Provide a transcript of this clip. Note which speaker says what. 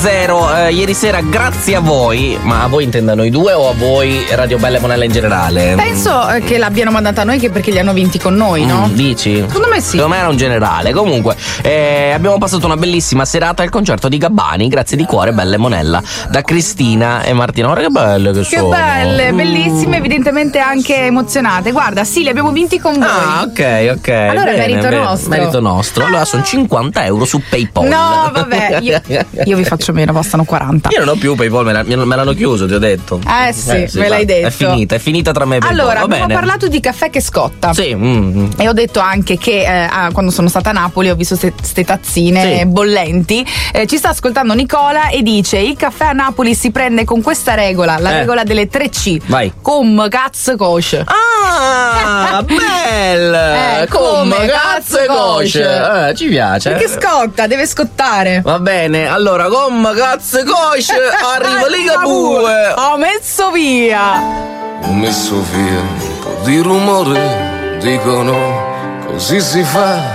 Speaker 1: 2-0. Ieri sera, grazie a voi, ma a voi intenda noi due o a voi Radio Bella e Monella in generale?
Speaker 2: Penso che l'abbiano mandata a noi perché li hanno vinti con noi, no?
Speaker 1: Dici?
Speaker 2: Secondo me sì.
Speaker 1: Secondo me era un generale. Comunque, abbiamo passato una bellissima serata al concerto di Gabbani. Grazie di cuore, Bella e Monella, da Cristina e Martina. Guarda che belle che sono.
Speaker 2: Che belle, bellissime, evidentemente anche emozionate. Guarda, sì, li abbiamo vinti con voi.
Speaker 1: Ah, ok.
Speaker 2: Allora
Speaker 1: bene,
Speaker 2: merito nostro.
Speaker 1: Merito nostro. Allora sono 50 euro su PayPal.
Speaker 2: No, vabbè, io vi faccio meno, costano 40.
Speaker 1: Io non ho più PayPal, me l'hanno chiuso, ti ho detto.
Speaker 2: Sì, me l'hai detto.
Speaker 1: È finita tra me e PayPal.
Speaker 2: Allora,
Speaker 1: va
Speaker 2: abbiamo
Speaker 1: bene.
Speaker 2: parlato di caffè che scotta.
Speaker 1: Sì.
Speaker 2: E ho detto anche che quando sono stata a Napoli ho visto ste tazzine bollenti. Ci sta ascoltando Nicola e dice: il caffè a Napoli si prende con questa regola, la regola delle 3 C.
Speaker 1: Vai.
Speaker 2: Com, cazzo, kosher.
Speaker 1: Ah, bella!
Speaker 2: Come cazzo e
Speaker 1: kosher. Ci piace.
Speaker 2: Perché scotta, deve scottare.
Speaker 1: Va bene, allora, come cazzo e kosher, arriva Ligabue.
Speaker 2: Ho messo via.
Speaker 3: Ho messo via un po' di rumore, dicono così si fa.